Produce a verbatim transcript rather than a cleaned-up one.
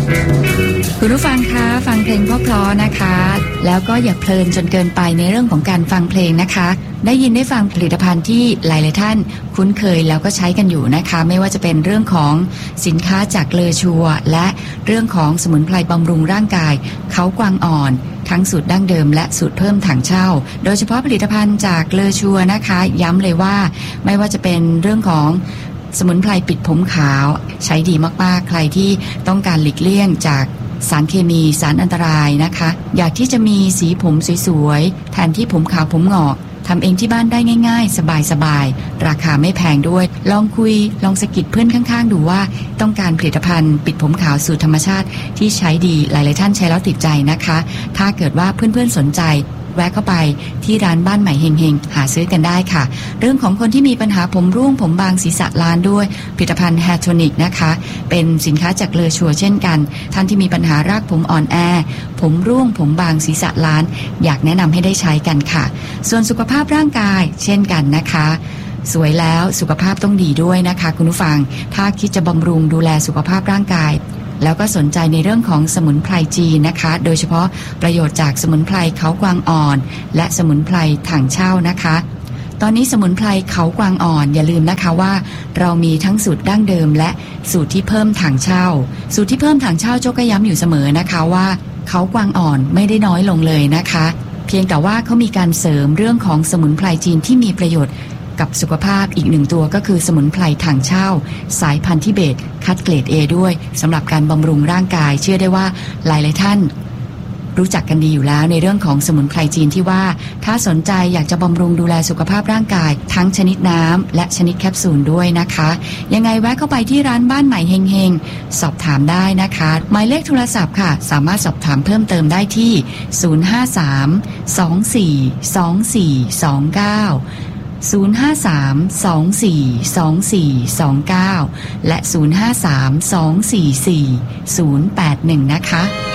คุณผู้ฟังคะฟังเพลงเพราะๆนะคะแล้วก็อย่าเพลินจนเกินไปในเรื่องของการฟังเพลงนะคะได้ยินได้ฟังผลิตภัณฑ์ที่หลายๆท่านคุ้นเคยแล้วก็ใช้กันอยู่นะคะไม่ว่าจะเป็นเรื่องของสินค้าจากเลอชัวและเรื่องของสมุนไพรบำรุงร่างกายเขากวางอ่อนทั้งสูตรดั้งเดิมและสูตรเพิ่มถังเช่าโดยเฉพาะผลิตภัณฑ์จากเลอชัวนะคะย้ำเลยว่าไม่ว่าจะเป็นเรื่องของสมุนไพรปิดผมขาวใช้ดีมากๆใครที่ต้องการหลีกเลี่ยงจากสารเคมีสารอันตรายนะคะอยากที่จะมีสีผมสวยๆแทนที่ผมขาวผมงอกทำเองที่บ้านได้ง่ายๆสบายๆราคาไม่แพงด้วยลองคุยลองสะกิดเพื่อนข้างๆดูว่าต้องการผลิตภัณฑ์ปิดผมขาวสูตรธรรมชาติที่ใช้ดีหลายๆท่านใช้แล้วติดใจนะคะถ้าเกิดว่าเพื่อนๆสนใจแวะเข้าไปที่ร้านบ้านใหม่เฮงๆหาซื้อกันได้ค่ะเรื่องของคนที่มีปัญหาผมร่วงผมบางศีรษะล้านด้วยผลิตภัณฑ์แฮร์โทนิกนะคะเป็นสินค้าจากเลอชัวเช่นกันท่านที่มีปัญหารากผมอ่อนแอผมร่วงผมบางศีรษะล้านอยากแนะนำให้ได้ใช้กันค่ะส่วนสุขภาพร่างกายเช่นกันนะคะสวยแล้วสุขภาพต้องดีด้วยนะคะคุณผู้ฟังถ้าคิดจะบำรุงดูแลสุขภาพร่างกายแล้วก็สนใจในเรื่องของสมุนไพรจีนนะคะโดยเฉพาะประโยชน์จากสมุนไพรเขากวางอ่อนและสมุนไพรถังเช่านะคะตอนนี้สมุนไพรเขากวางอ่อนอย่าลืมนะคะว่าเรามีทั้งสูตรดั้งเดิมและสูตรที่เพิ่มถังเช่าสูตรที่เพิ่มถังเช่าโจ้ก็ย้ำอยู่เสมอนะคะว่าเขากวางอ่อนไม่ได้น้อยลงเลยนะคะเพียงแต่ว่าเขามีการเสริมเรื่องของสมุนไพรจีนที่มีประโยชน์กับสุขภาพอีกหนึ่งตัวก็คือสมุนไพรถังเช่าสายพันธุ์ทิเบตคัดเกรด A ด้วยสำหรับการบำรุงร่างกายเชื่อได้ว่าหลายๆท่านรู้จักกันดีอยู่แล้วในเรื่องของสมุนไพรจีนที่ว่าถ้าสนใจอยากจะบำรุงดูแลสุขภาพร่างกายทั้งชนิดน้ำและชนิดแคปซูลด้วยนะคะยังไงแวะเข้าไปที่ร้านบ้านใหม่เฮงๆสอบถามได้นะคะหมายเลขโทรศัพท์ค่ะสามารถสอบถามเพิ่มเติมได้ที่ศูนย์ ห้า สาม สอง สี่ สอง สี่ สอง เก้าศูนย์ ห้า สาม สอง สี่ สอง สี่ สอง เก้าและศูนย์ ห้า สาม สอง สี่ สี่ ศูนย์ แปด หนึ่งนะคะ